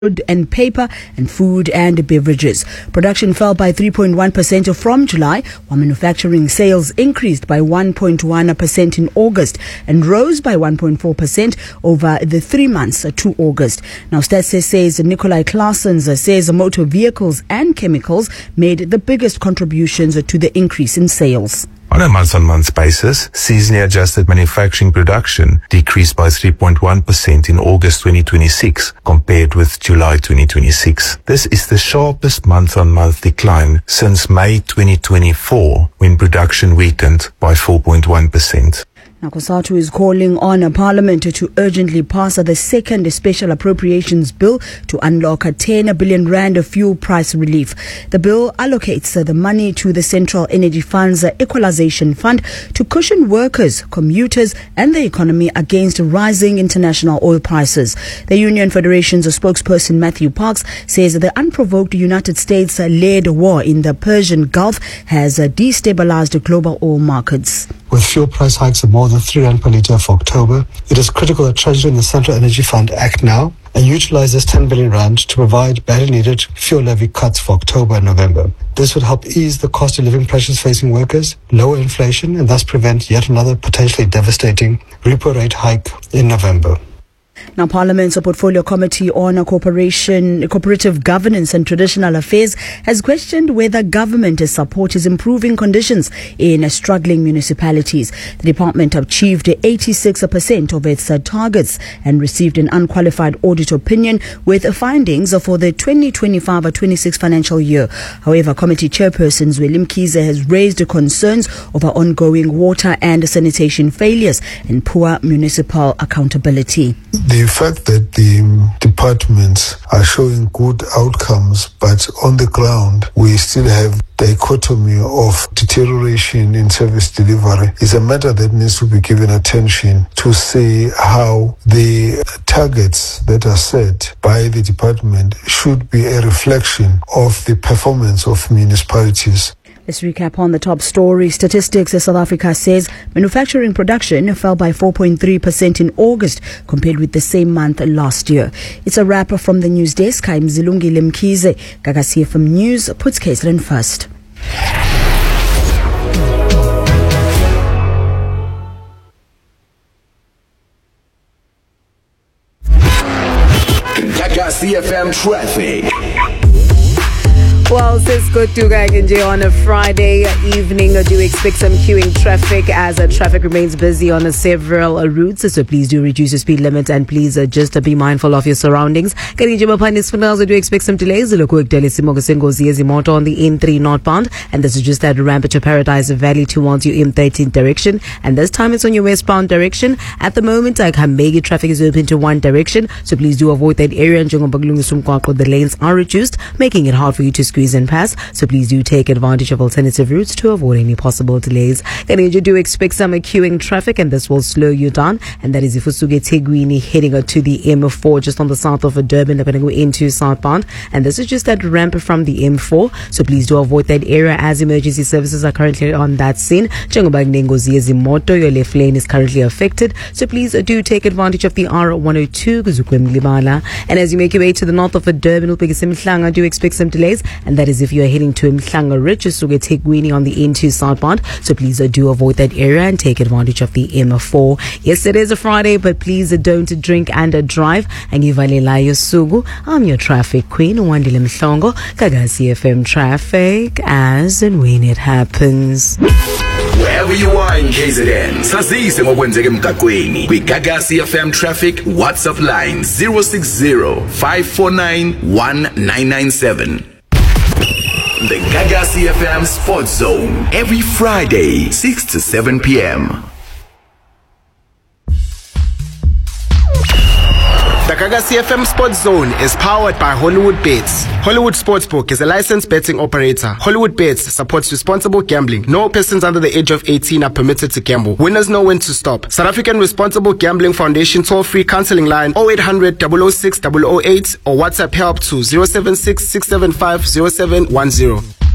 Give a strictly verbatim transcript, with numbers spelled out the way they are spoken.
wood and paper, and food and beverages. Production fell by three point one percent from July, while manufacturing sales increased by one point one percent in August and rose by one point four percent over the three months to August. Now, Stats says Nikolai Claessens says motor vehicles and chemicals made the biggest contributions to the increase in sales. On a month-on-month basis, seasonally adjusted manufacturing production decreased by three point one percent in August twenty twenty-six compared with July twenty twenty-six. This is the sharpest month-on-month decline since May twenty twenty-four, when production weakened by four point one percent. Now, COSATU is calling on Parliament to urgently pass the second special appropriations bill to unlock a ten billion rand of fuel price relief. The bill allocates the money to the Central Energy Fund's Equalization Fund to cushion workers, commuters and the economy against rising international oil prices. The Union Federation's spokesperson Matthew Parks says the unprovoked United States-led war in the Persian Gulf has destabilized global oil markets. With fuel price hikes of more than three rand per litre for October, it is critical that Treasury and the Central Energy Fund act now and utilize this ten billion rand to provide badly needed fuel levy cuts for October and November. This would help ease the cost of living pressures facing workers, lower inflation, and thus prevent yet another potentially devastating repo rate hike in November. Now, Parliament's Portfolio Committee on Corporation, Cooperative Governance and Traditional Affairs has questioned whether government support is improving conditions in struggling municipalities. The department achieved eighty-six percent of its targets and received an unqualified audit opinion with findings for the twenty twenty-five to twenty-six financial year. However, committee chairperson Zweli Mkhize has raised concerns over ongoing water and sanitation failures and poor municipal accountability. The fact that the departments are showing good outcomes, but on the ground we still have dichotomy of deterioration in service delivery is a matter that needs to be given attention to see how the targets that are set by the department should be a reflection of the performance of municipalities. Let's recap on the top story. Statistics South Africa says manufacturing production fell by four point three percent in August compared with the same month last year. It's a wrap from the news desk. I'm Zilungile Mkhize. Gaga C F M News puts K Z N first. Gaga C F M traffic. Well, Cisco Tuga on a Friday evening, do expect some queuing traffic as uh, traffic remains busy on uh, several uh, routes. So please do reduce your speed limit and please uh, just uh, be mindful of your surroundings. Do expect some delays. Look, on the N three northbound, and this is just that ramp to Paradise Valley towards your M thirteen direction. And this time it's on your westbound direction. At the moment, uh, Kambegi traffic is open to one direction, so please do avoid that area. The lanes are reduced, making it hard for you to squeeze and pass, so please do take advantage of alternative routes to avoid any possible delays. And you do expect some queuing traffic, and this will slow you down, and that is if Usuge Tegwini heading to the M four just on the south of Durban, they're going to go into southbound, and this is just that ramp from the M four, so please do avoid that area as emergency services are currently on that scene. Your left lane is currently affected, so please do take advantage of the R one oh two. And as you make your way to the north of Durban, do expect some delays, and that is if you are heading to Mhlanga Ridge, just to get Tegwini on the N two southbound, so please uh, do avoid that area and take advantage of the M four. Yes, it is a Friday, but please uh, don't drink and uh, drive. And Sugu, I'm your traffic queen, Wandile Mhlongo, Gaga C F M traffic, as and when it happens. Wherever you are in K Z N, sazise ngokwenzeka emgaqweni. Kwi Gaga C F M traffic WhatsApp line zero six zero five four nine one nine nine seven. The Gaga C F M Sports Zone, every Friday, six to seven p.m. The Gaga C F M Sports Zone is powered by Hollywood Bets. Hollywood Sportsbook is a licensed betting operator. Hollywood Bets supports responsible gambling. No persons under the age of eighteen are permitted to gamble. Winners know when to stop. South African Responsible Gambling Foundation toll-free counseling line oh eight hundred, double oh six, double oh eight or WhatsApp help to zero seven six, six seven five, zero seven one zero.